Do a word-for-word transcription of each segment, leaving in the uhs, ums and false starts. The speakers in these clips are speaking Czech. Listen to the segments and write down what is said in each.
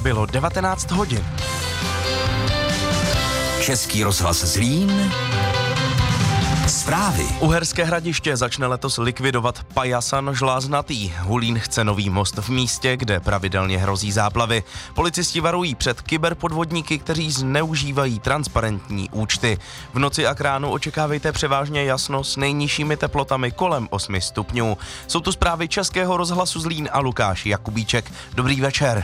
bylo devatenáct hodin. Český rozhlas Zlín. Zprávy. Uherské Hradiště začne letos likvidovat pajasan žláznatý. Hulín chce nový most v místě, kde pravidelně hrozí záplavy. Policisti varují před kyberpodvodníky, kteří zneužívají transparentní účty. V noci a k ránu očekávejte převážně jasno s nejnižšími teplotami kolem osmi stupňů. Jsou tu zprávy Českého rozhlasu Zlín a Lukáš Jakubíček. Dobrý večer.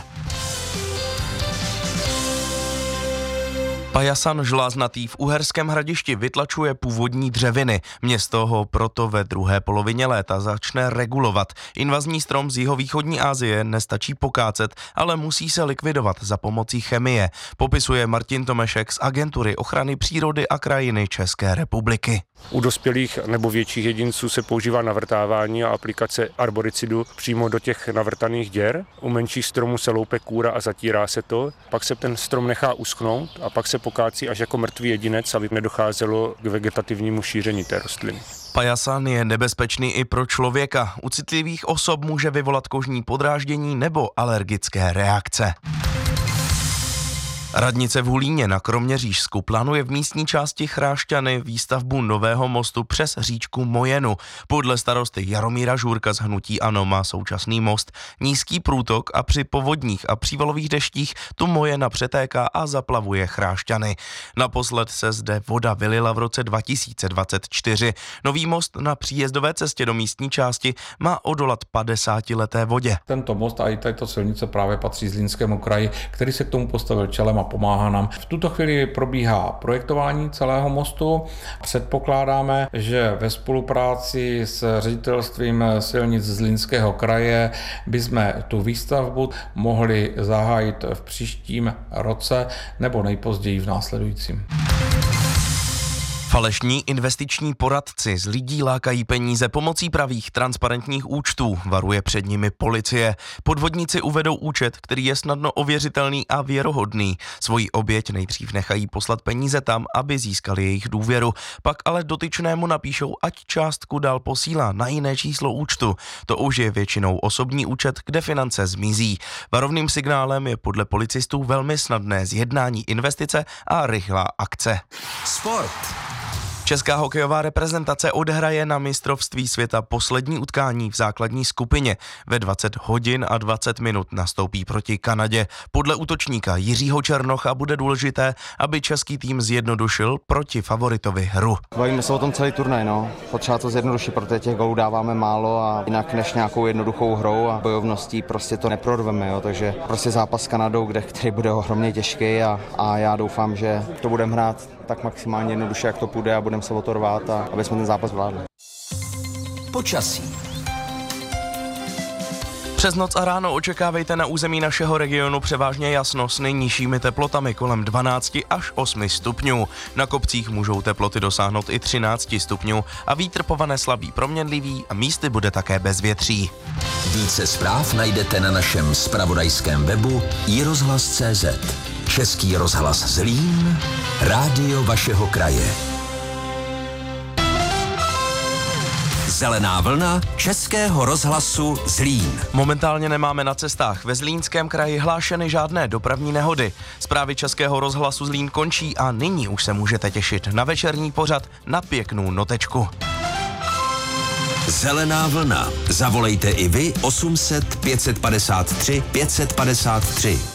Pajasan žláznatý v Uherském Hradišti vytlačuje původní dřeviny. Město ho proto ve druhé polovině léta začne regulovat. Invazní strom z jihovýchodní Asie nestačí pokácet, ale musí se likvidovat za pomocí chemie, popisuje Martin Tomešek z Agentury ochrany přírody a krajiny České republiky. U dospělých nebo větších jedinců se používá navrtávání a aplikace arboricidu přímo do těch navrtaných děr. U menších stromů se loupe kůra a zatírá se to, pak se ten strom nechá uschnout a pak se pokácí až jako mrtvý jedinec, aby nedocházelo k vegetativnímu šíření té rostliny. Pajasan je nebezpečný i pro člověka. U citlivých osob může vyvolat kožní podráždění nebo alergické reakce. Radnice v Hulíně na Kroměřížsku plánuje v místní části Chrášťany výstavbu nového mostu přes říčku Mojenu. Podle starosty Jaromíra Žůrka z hnutí ANO má současný most nízký průtok a při povodních a přívalových deštích tu Mojena přetéká a zaplavuje Chrášťany. Naposled se zde voda vylila v roce dva tisíce dvacet čtyři. Nový most na příjezdové cestě do místní části má odolat padesátileté vodě. Tento most a i tato silnice právě patří Zlínskému kraji, který se k tomu postavil čelem a pomáhá nám. V tuto chvíli probíhá projektování celého mostu. Předpokládáme, že ve spolupráci s ředitelstvím silnic Zlínského kraje bychom tu výstavbu mohli zahájit v příštím roce nebo nejpozději v následujícím. Falešní investiční poradci z lidí lákají peníze pomocí pravých transparentních účtů, varuje před nimi policie. Podvodníci uvedou účet, který je snadno ověřitelný a věrohodný. Svoji oběť nejdřív nechají poslat peníze tam, aby získali jejich důvěru. Pak ale dotyčnému napíšou, ať částku dál posílá na jiné číslo účtu. To už je většinou osobní účet, kde finance zmizí. Varovným signálem je podle policistů velmi snadné zjednání investice a rychlá akce. Sport. Česká hokejová reprezentace odehraje na mistrovství světa poslední utkání v základní skupině. Ve dvacet hodin a dvacet minut nastoupí proti Kanadě. Podle útočníka Jiřího Černocha bude důležité, aby český tým zjednodušil proti favoritovi hru. Bavíme se o tom celý turnaj, no. Potřeba to zjednodušit, protože těch gólů dáváme málo a jinak než nějakou jednoduchou hrou a bojovností prostě to neprorveme, jo. Takže prostě zápas s Kanadou, kde, který bude ohromně těžký a, a já doufám, že to budeme hrát tak maximálně jednoduše, jak to půjde a budeme se o to rvát, a aby jsme ten zápas zvládli. Počasí. Přes noc a ráno očekávejte na území našeho regionu převážně jasno s nejnižšími teplotami kolem dvanáct až osm stupňů. Na kopcích můžou teploty dosáhnout i třináct stupňů a vítr povane slabý proměnlivý a místy bude také bez větří. Více zpráv najdete na našem zpravodajském webu i rozhlas tečka cé zet. Český rozhlas Zlín, rádio vašeho kraje. Zelená vlna Českého rozhlasu Zlín. Momentálně nemáme na cestách ve Zlínském kraji hlášeny žádné dopravní nehody. Zprávy Českého rozhlasu Zlín končí a nyní už se můžete těšit na večerní pořad Na pěknou notečku. Zelená vlna. Zavolejte i vy osm set pět set padesát tři pět set padesát tři.